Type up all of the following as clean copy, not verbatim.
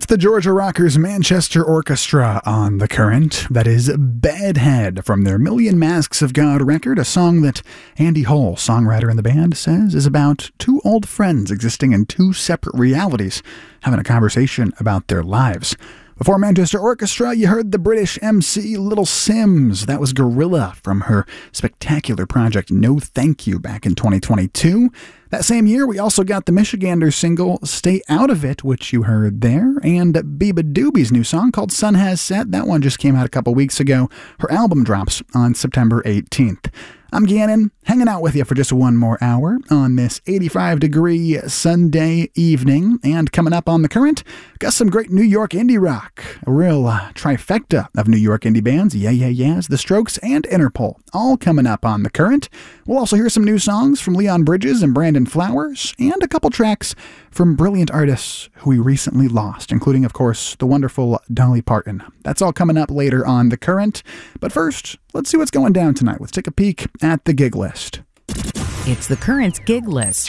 It's the Georgia Rockers Manchester Orchestra on The Current. That is Bedhead from their Million Masks of God record, a song that Andy Hull, songwriter in the band, says is about two old friends existing in two separate realities, having a conversation about their lives. Before Manchester Orchestra, you heard the British MC Little Simz. That was Gorilla from her spectacular project No Thank You back in 2022. That same year, we also got the Michigander single Stay Out of It, which you heard there, and beabadoobie's new song called Sun Has Set. That one just came out a couple weeks ago. Her album drops on September 18th. I'm Gannon, hanging out with you for just one more hour on this 85-degree Sunday evening. And coming up on The Current, got some great New York indie rock. A real trifecta of New York indie bands, Yeah Yeah Yeahs, The Strokes, and Interpol, all coming up on The Current. We'll also hear some new songs from Leon Bridges and Brandon Flowers, and a couple tracks from brilliant artists who we recently lost, including, of course, the wonderful Dolly Parton. That's all coming up later on The Current. But first, let's see what's going down tonight. Let's take a peek at the gig list. It's The Current's gig list.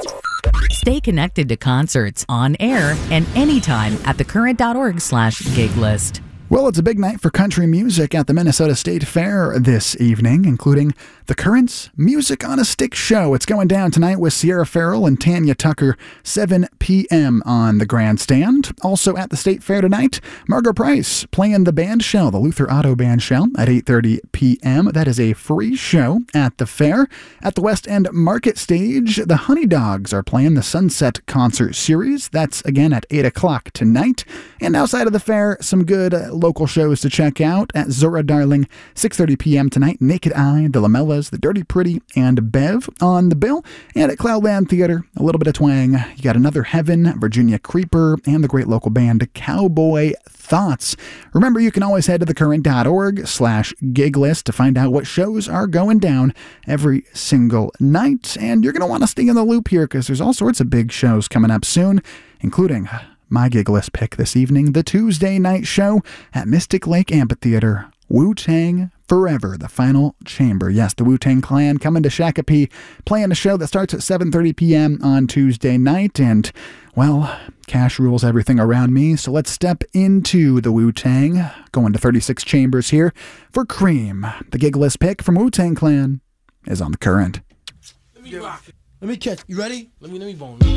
Stay connected to concerts on air and anytime at thecurrent.org/gig list. Well, it's a big night for country music at the Minnesota State Fair this evening, including The Current's Music on a Stick show. It's going down tonight with Sierra Farrell and Tanya Tucker, 7 p.m. on the grandstand. Also at the State Fair tonight, Margo Price playing the band shell, the Luther Auto Band shell, at 8:30 p.m. That is a free show at the fair. At the West End Market Stage, the Honey Dogs are playing the Sunset Concert Series. That's again at 8 o'clock tonight. And outside of the fair, some good local shows to check out. At Zora Darling, 6:30 p.m. tonight, Naked Eye, the Lamellas, the Dirty Pretty, and Bev on the bill. And at Cloudland Theater, a little bit of twang. You got Another Heaven, Virginia Creeper, and the great local band Cowboy Thoughts. Remember, you can always head to thecurrent.org/gig list to find out what shows are going down every single night. And you're going to want to stay in the loop here because there's all sorts of big shows coming up soon, including my gig list pick this evening, the Tuesday night show at Mystic Lake Amphitheater, Wu-Tang Forever, the final chamber. Yes, the Wu-Tang Clan coming to Shakopee, playing a show that starts at 7:30 p.m. on Tuesday night. And, well, cash rules everything around me, so let's step into the Wu-Tang. Going to 36 chambers here for Cream. The gig list pick from Wu-Tang Clan is on The Current. Let me rock it. Let me catch. You ready? Let me bone.